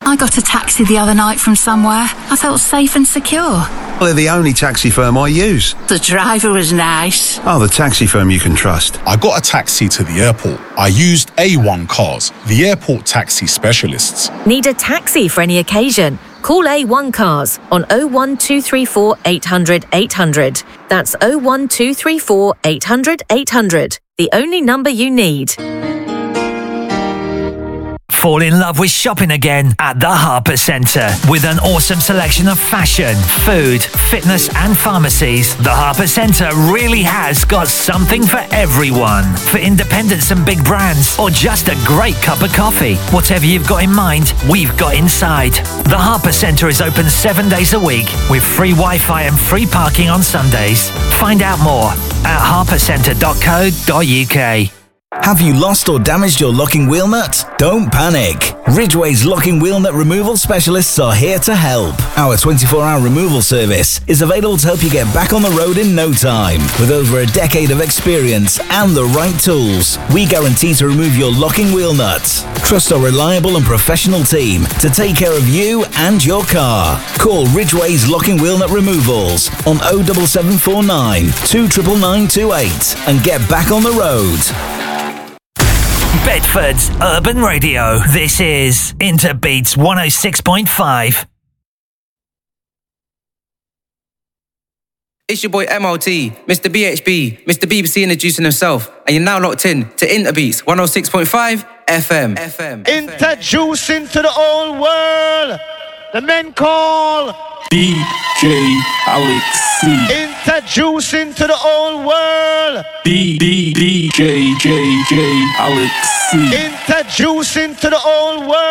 I got a taxi the other night from somewhere. I felt safe and secure. Well, they're the only taxi firm I use. The driver was nice. Oh, the taxi firm you can trust. I got a taxi to the airport. I used A1 Cars, the airport taxi specialists. Need a taxi for any occasion? Call A1 Cars on 01234 800 800. That's 01234 800 800. The only number you need. Fall in love with shopping again at the Harper Centre. With an awesome selection of fashion, food, fitness and pharmacies, the Harper Centre really has got something for everyone. For independents and big brands, or just a great cup of coffee. Whatever you've got in mind, we've got inside. The Harper Centre is open 7 days a week with free Wi-Fi and free parking on Sundays. Find out more at harpercentre.co.uk. Have you lost or damaged your locking wheel nut? Don't panic. Ridgway's locking wheel nut removal specialists are here to help. Our 24-hour removal service is available to help you get back on the road in no time. With over a decade of experience and the right tools, we guarantee to remove your locking wheel nuts. Trust our reliable and professional team to take care of you and your car. Call Ridgway's Locking Wheel Nut Removals on 07749 29928 and get back on the road. Bedford's Urban Radio. This is Interbeats 106.5. It's your boy MLT, Mr. BHB, Mr. BBC introducing himself, and you're now locked in to Interbeats 106.5 FM. Introducing to the old world, the men call DJ Alex C. Introducing to the old world, DJ Alex C. Introducing to the old world.